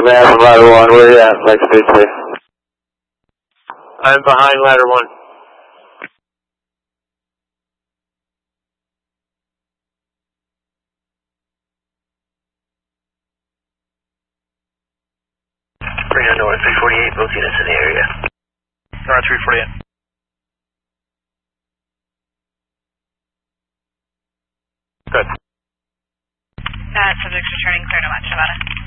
Alpha ladder 1, where are you at? Like space here. I'm behind ladder 1. Reno North 348, both units in the area. North 348. Good. Subjects returning clear to Watch, Nevada.